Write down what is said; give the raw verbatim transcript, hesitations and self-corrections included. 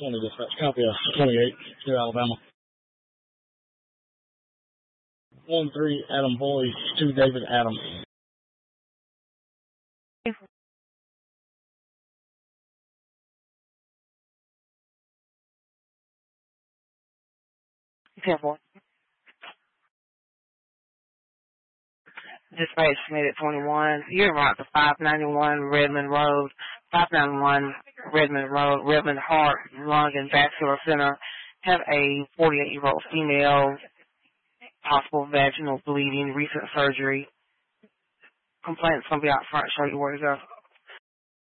twenty dispatch. Copy of twenty-eight to Alabama. one three Adam Boyd to David Adams. Careful. Dispatch submitted twenty-one. You're right to five ninety-one Redmond Road. five ninety-one Redmond Road, Redmond Heart, Lung, and Vascular Center. Have a forty-eight-year-old female, possible vaginal bleeding, recent surgery. Complainant's going to be out front. Show you where to go.